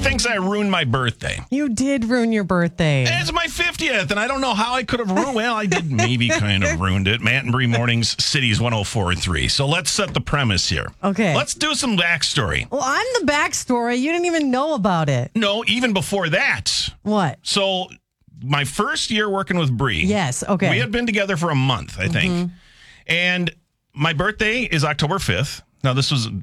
thinks I ruined my birthday. You did ruin your birthday. It's my 50th, and I don't know how I could have ruined. Well, I did maybe kind of ruined it. Matt and Bree Mornings, Cities 104.3. So let's set the premise here. Okay. Let's do some backstory. Well, I'm the backstory. You didn't even know about it. No, even before that. What? So my first year working with Bree. Yes, okay. We had been together for a month, I think. And my birthday is October 5th. Now, this is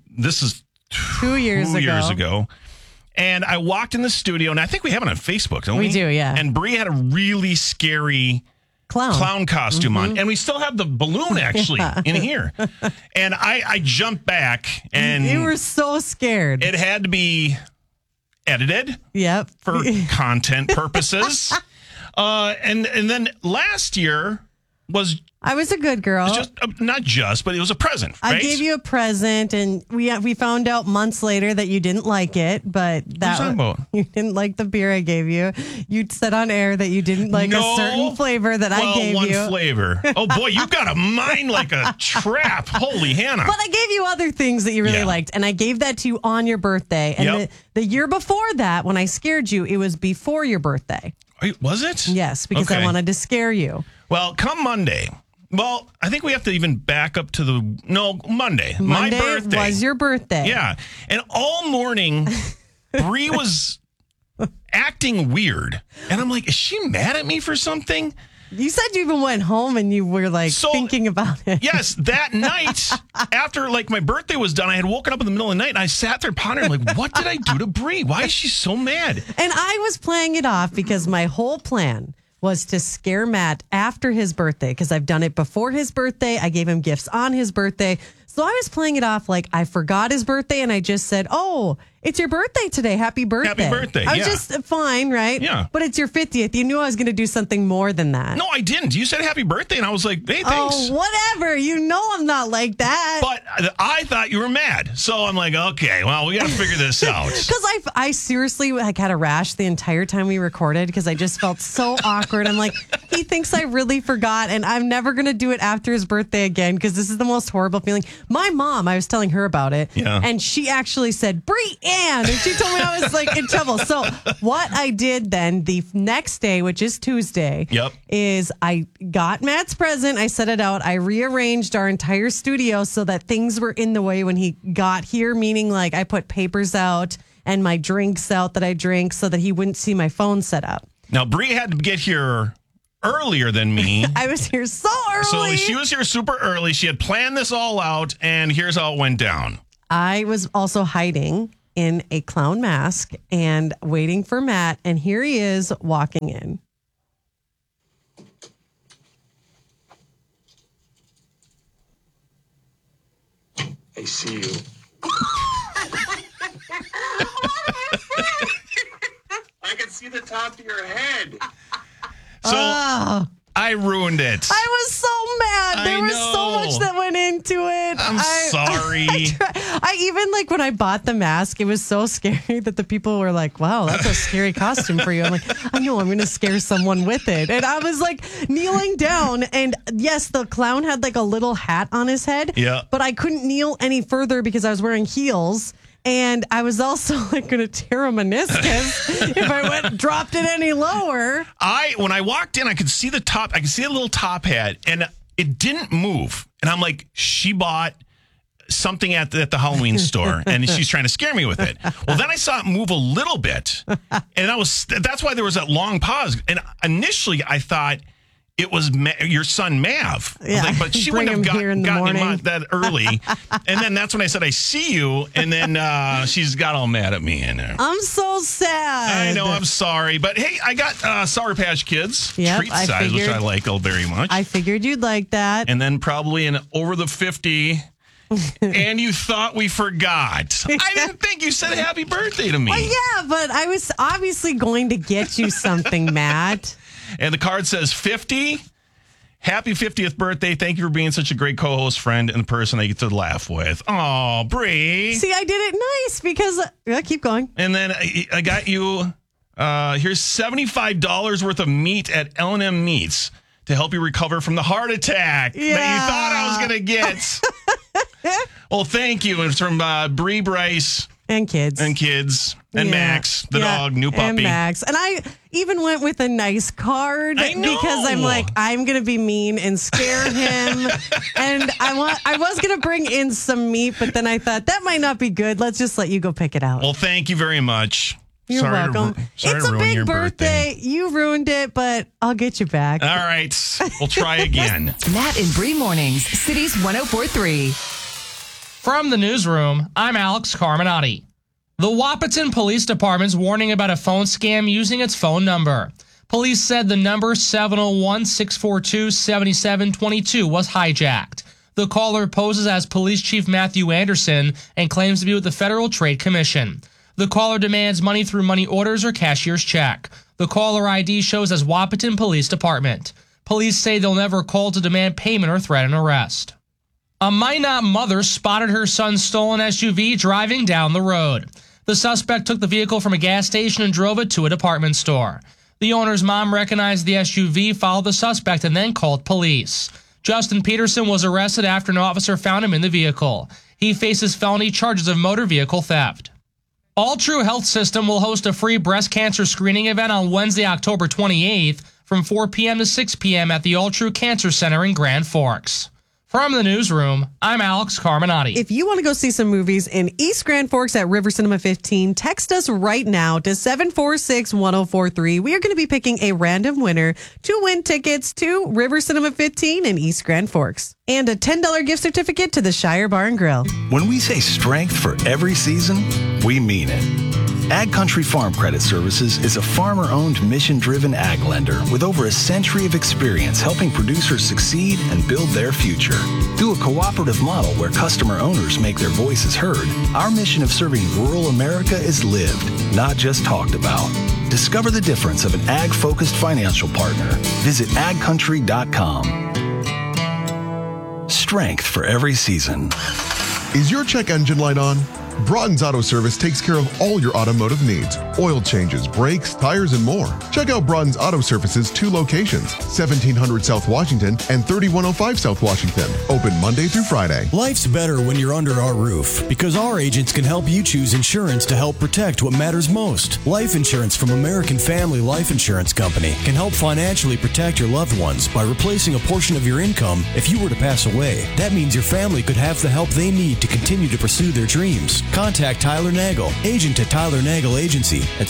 2 years ago. And I walked in the studio, and I think we have it on Facebook, don't we? We do, yeah. And Bree had a really scary clown costume on. And we still have the balloon, actually, in here. And I jumped back, and you were so scared. it had to be edited for content purposes. And then last year was... I was a good girl. But it was a present, right? I gave you a present, and we found out months later that you didn't like it, but you didn't like the beer I gave you. You said on air that you didn't like a certain flavor that I gave you. One flavor. Oh, boy, you got a mind like a trap. Holy Hannah. But I gave you other things that you really liked, and I gave that to you on your birthday. And the year before that, when I scared you, it was before your birthday. Was it? Yes, because I wanted to scare you. Well, come Monday. Well, I think we have to even back up to Monday. My birthday was your birthday. Yeah. And all morning, Bree was acting weird. And I'm like, is she mad at me for something? You said you even went home and you were thinking about it. Yes, that night, after my birthday was done, I had woken up in the middle of the night and I sat there pondering, what did I do to Bree? Why is she so mad? And I was playing it off because my whole plan was to scare Matt after his birthday, because I've done it before his birthday. I gave him gifts on his birthday. So I was playing it off like I forgot his birthday and I just said, oh, it's your birthday today. Happy birthday. Happy birthday. I was just fine, right? Yeah. But it's your 50th. You knew I was going to do something more than that. No, I didn't. You said happy birthday and I was like, hey, thanks. Oh, whatever. You know I'm not like that. But I thought you were mad. So I'm like, okay, well, we got to figure this out. Because I seriously had a rash the entire time we recorded because I just felt so awkward. I'm like, he thinks I really forgot and I'm never going to do it after his birthday again because this is the most horrible feeling. My mom, I was telling her about it, and she actually said, Bree-Ann, and she told me I was in trouble. So what I did then the next day, which is Tuesday, is I got Matt's present. I set it out. I rearranged our entire studio so that things were in the way when he got here, meaning I put papers out and my drinks out that I drink so that he wouldn't see my phone set up. Now, Bree had to get here earlier than me. I was here so early. So she was here super early. She had planned this all out, and here's how it went down. I was also hiding in a clown mask and waiting for Matt, and here he is walking in. I see you. I can see the top of your head. So I ruined it. I was so mad. There was so much that went into it. I'm sorry. I even when I bought the mask, it was so scary that the people were like, wow, that's a scary costume for you. I'm like, I know, I'm going to scare someone with it. And I was kneeling down. And yes, the clown had a little hat on his head. Yeah. But I couldn't kneel any further because I was wearing heels. And I was also going to tear a meniscus if I dropped it any lower. When I walked in, I could see the top. I could see a little top hat, and it didn't move. And I'm like, she bought something at the Halloween store, and she's trying to scare me with it. Well, then I saw it move a little bit, and that's why there was that long pause. And initially, I thought it was your son Mav. Yeah. But she wouldn't have gotten him out that early. And then that's when I said, I see you. And then she's got all mad at me in there. I'm so sad. I know, I'm sorry. But hey, I got Sour Patch Kids treat size, which I like very much. I figured you'd like that. And then probably an over the 50. And you thought we forgot. I didn't think you said happy birthday to me. Well, yeah, but I was obviously going to get you something, Matt. And the card says 50. Happy 50th birthday. Thank you for being such a great co-host, friend, and the person I get to laugh with. Oh, Bree. See, I did it nice because... keep going. And then I got you... here's $75 worth of meat at L&M Meats to help you recover from the heart attack that you thought I was going to get. Well, thank you. It's from Bree Bryce And kids. And kids. And Yeah. Max, the Yeah. dog, new puppy. And Max. And I even went with a nice card I know. because I'm like, I'm going to be mean and scare him. And I was going to bring in some meat, but then I thought that might not be good. Let's just let you go pick it out. Well, thank you very much. You're welcome. Sorry It's to a ruin big your birthday. You ruined it, but I'll get you back. All right. We'll try again. Matt and Bree Mornings, Cities 104.3. From the newsroom, I'm Alex Carminati. The Wahpeton Police Department's warning about a phone scam using its phone number. Police said the number 701-642-7722 was hijacked. The caller poses as Police Chief Matthew Anderson and claims to be with the Federal Trade Commission. The caller demands money through money orders or cashier's check. The caller ID shows as Wahpeton Police Department. Police say they'll never call to demand payment or threaten arrest. A Minot mother spotted her son's stolen SUV driving down the road. The suspect took the vehicle from a gas station and drove it to a department store. The owner's mom recognized the SUV, followed the suspect, and then called police. Justin Peterson was arrested after an officer found him in the vehicle. He faces felony charges of motor vehicle theft. All True Health System will host a free breast cancer screening event on Wednesday, October 28th from 4 p.m. to 6 p.m. at the All True Cancer Center in Grand Forks. From the newsroom, I'm Alex Carminati. If you want to go see some movies in East Grand Forks at River Cinema 15, text us right now to 746-1043. We are going to be picking a random winner to win tickets to River Cinema 15 in East Grand Forks. And a $10 gift certificate to the Shire Bar and Grill. When we say strength for every season, we mean it. Ag Country Farm Credit Services is a farmer-owned, mission-driven ag lender with over a century of experience helping producers succeed and build their future. Through a cooperative model where customer owners make their voices heard, our mission of serving rural America is lived, not just talked about. Discover the difference of an ag-focused financial partner. Visit agcountry.com. Strength for every season. Is your check engine light on? Broughton's Auto Service takes care of all your automotive needs. Oil changes, brakes, tires, and more. Check out Broughton's Auto Service's 2 locations, 1700 South Washington and 3105 South Washington. Open Monday through Friday. Life's better when you're under our roof because our agents can help you choose insurance to help protect what matters most. Life insurance from American Family Life Insurance Company can help financially protect your loved ones by replacing a portion of your income if you were to pass away. That means your family could have the help they need to continue to pursue their dreams. Contact Tyler Nagel, agent at Tyler Nagel Agency at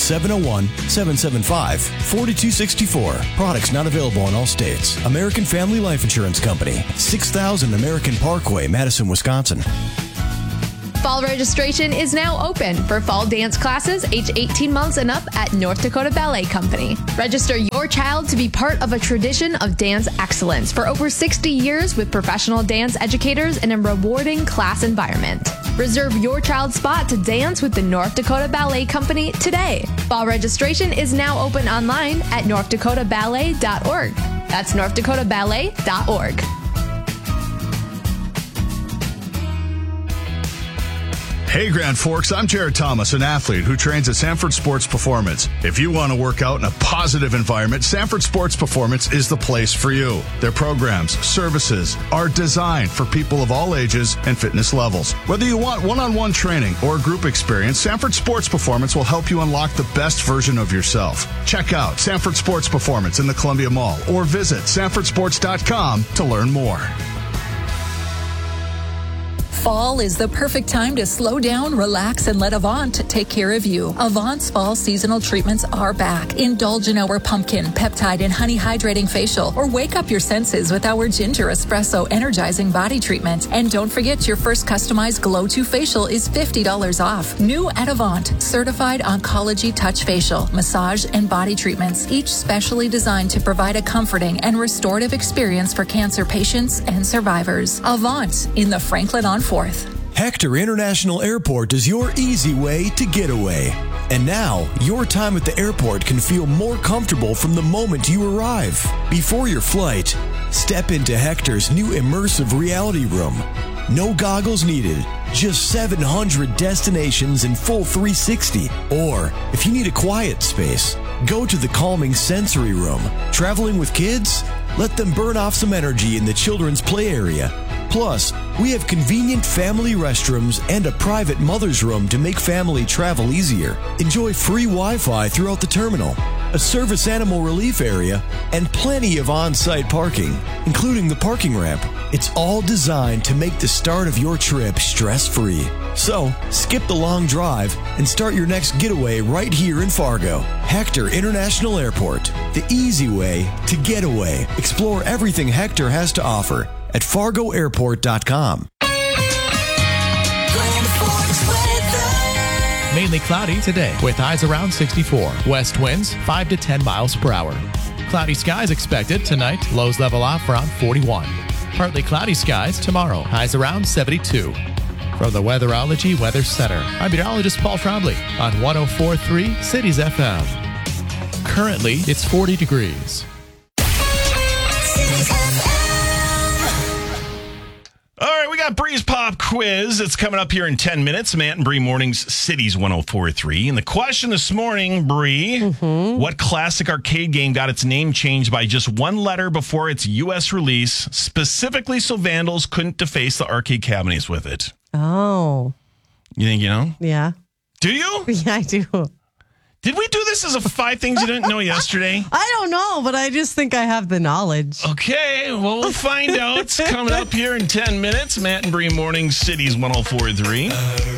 701-775-4264. Products not available in all states. American Family Life Insurance Company, 6000 American Parkway, Madison, Wisconsin. Fall registration is now open for fall dance classes age 18 months and up at North Dakota Ballet Company. Register your child to be part of a tradition of dance excellence for over 60 years with professional dance educators in a rewarding class environment. Reserve your child's spot to dance with the North Dakota Ballet Company today. Fall registration is now open online at northdakotaballet.org. That's northdakotaballet.org. Hey Grand Forks, I'm Jared Thomas, an athlete who trains at Sanford Sports Performance. If you want to work out in a positive environment, Sanford Sports Performance is the place for you. Their programs, services are designed for people of all ages and fitness levels. Whether you want one-on-one training or group experience, Sanford Sports Performance will help you unlock the best version of yourself. Check out Sanford Sports Performance in the Columbia Mall or visit sanfordsports.com to learn more. Fall is the perfect time to slow down, relax, and let Avant take care of you. Avant's fall seasonal treatments are back. Indulge in our pumpkin, peptide, and honey hydrating facial, or wake up your senses with our ginger espresso energizing body treatment. And don't forget your first customized Glow 2 facial is $50 off. New at Avant, certified oncology touch facial, massage, and body treatments, each specially designed to provide a comforting and restorative experience for cancer patients and survivors. Avant in the Franklin on 4th. Hector International Airport is your easy way to get away. And now, your time at the airport can feel more comfortable from the moment you arrive. Before your flight, step into Hector's new immersive reality room. No goggles needed, just 700 destinations in full 360. Or, if you need a quiet space, go to the calming sensory room. Traveling with kids? Let them burn off some energy in the children's play area. Plus, we have convenient family restrooms and a private mother's room to make family travel easier. Enjoy free Wi-Fi throughout the terminal, a service animal relief area, and plenty of on-site parking, including the parking ramp. It's all designed to make the start of your trip stress-free. So, skip the long drive and start your next getaway right here in Fargo. Hector International Airport, the easy way to get away. Explore everything Hector has to offer at fargoairport.com. Mainly cloudy today with highs around 64. West winds 5 to 10 miles per hour. Cloudy skies expected tonight. Lows level off around 41. Partly cloudy skies tomorrow. Highs around 72. From the Weatherology Weather Center, I'm meteorologist Paul Trombley on 104.3 Cities FM. Currently, it's 40 degrees. All right, we got Bree's Pop Quiz. It's coming up here in 10 minutes. Matt and Bree Mornings, Cities 104.3. And the question this morning, Bree, what classic arcade game got its name changed by just one letter before its U.S. release, specifically so vandals couldn't deface the arcade cabinets with it? Oh. You think you know? Yeah. Do you? Yeah, I do. Did we do this as a 5 things you didn't know yesterday? I don't know, but I just think I have the knowledge. Okay, well, we'll find out. It's coming up here in 10 minutes. Matt and Bree Mornings, Cities 104.3.